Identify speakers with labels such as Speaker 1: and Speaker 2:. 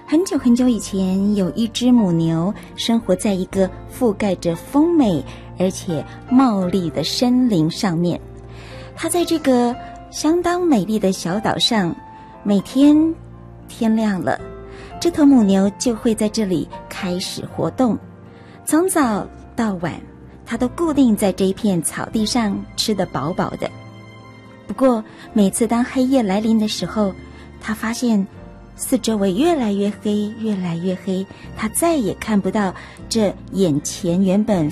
Speaker 1: 很久很久以前，有一只母牛生活在一个覆盖着丰美而且茂密的森林上面。它在这个相当美丽的小岛上，每天天亮了，这头母牛就会在这里开始活动。从早到晚，它都固定在这一片草地上，吃得饱饱的。不过每次当黑夜来临的时候，它发现四周围越来越黑，越来越黑，它再也看不到这眼前原本